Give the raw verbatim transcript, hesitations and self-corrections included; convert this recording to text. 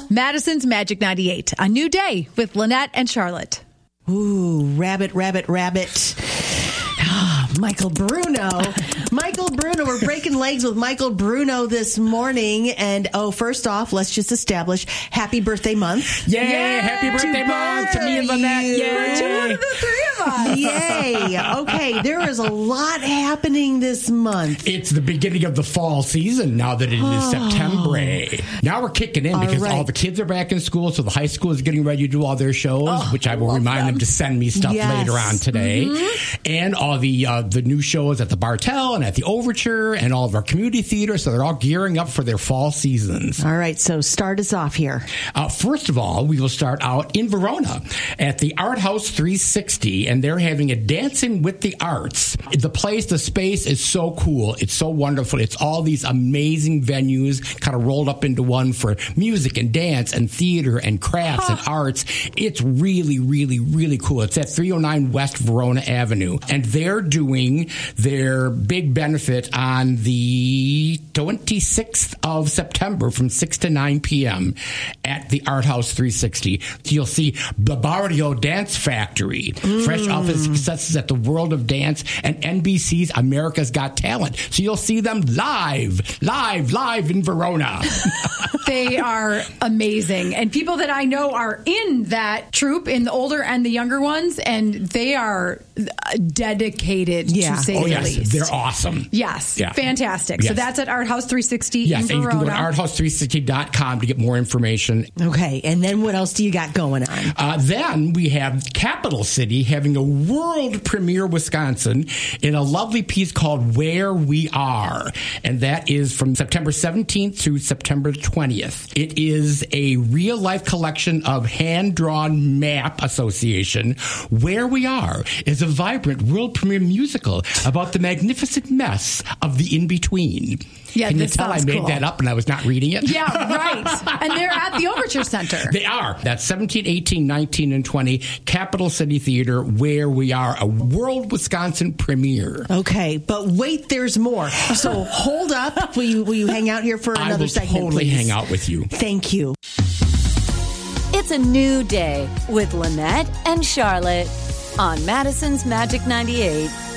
Madison's Magic ninety-eight. A new day with Lynette and Charlotte. Ooh, rabbit, rabbit, rabbit. Michael Bruno. Michael Bruno. We're breaking legs with Michael Bruno this morning. And, oh, first off, let's just establish happy birthday month. Yay! Yay! Happy birthday month to me and Lynette. Yay! Two of the three of us. Yay. Okay, there is a lot happening this month. It's the beginning of the fall season now that it is oh. September. Now we're kicking in because all, right. all the kids are back in school, so the high school is getting ready to do all their shows, oh, which I will remind them. them to send me stuff yes. later on today. Mm-hmm. And all the uh, the new shows at the Bartell and at the Overture and all of our community theaters, so they're all gearing up for their fall seasons. All right, so start us off here. Uh, first of all, we will start out in Verona at the Art House three sixty, and they're having a Dancing with the Arts. The place, the space is so cool. It's so wonderful. It's all these amazing venues kind of rolled up into one for music and dance and theater and crafts huh. and arts. It's really, really, really cool. It's at three oh nine West Verona Avenue, and they're doing their big benefit on the twenty-sixth of September from six to nine p.m. at the Art House three sixty. You'll see the Barrio Dance Factory, mm. fresh off his successes at the World of Dance and N B C's America's Got Talent. So you'll see them live, live, live in Verona. They are amazing. And people that I know are in that troupe, in the older and the younger ones, and they are dedicated, yeah. to say oh, the yes. least. They're awesome. Yes. Yeah. Fantastic. Yes. So that's at Art House three sixty yes, in Verona. Yes, and you can go to art house three sixty dot com to get more information. Okay, and then what else do you got going on? Uh, then we have Capital City having a world premiere Wisconsin in a lovely piece called Where We Are, and that is from September seventeenth through September twentieth. It is a real-life collection of hand-drawn map association. Where We Are is a vibrant world premiere musical about the magnificent mess of the in-between. Yeah, Can you this tell I sounds made cool. that up and I was not reading it? Yeah, right. And they're at the Overture Center. They are. That's seventeen, eighteen, nineteen, and twenty. Capital City Theater, Where We Are, a World Wisconsin premiere. Okay, but wait, there's more. So hold up. Will you, will you hang out here for another I will segment, totally please? hang out with you. Thank you. It's a new day with Lynette and Charlotte on Madison's Magic ninety-eight.